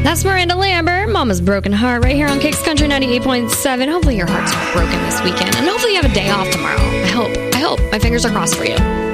That's Miranda Lambert, Mama's Broken Heart, right here on Kicks Country 98.7. Hopefully your heart's not broken this weekend, and hopefully you have a day off tomorrow. I hope. My fingers are crossed for you.